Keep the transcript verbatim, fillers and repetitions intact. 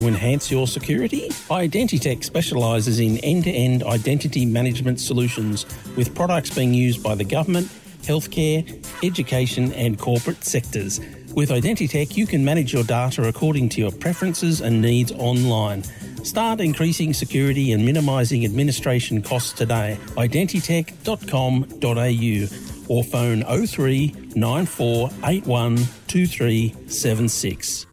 To enhance your security, Identitech specialises in end-to-end identity management solutions with products being used by the government, healthcare, education and corporate sectors. With Identitech, you can manage your data according to your preferences and needs online. Start increasing security and minimising administration costs today. identitech dot com dot a u or phone oh three nine four eight one two three seven six.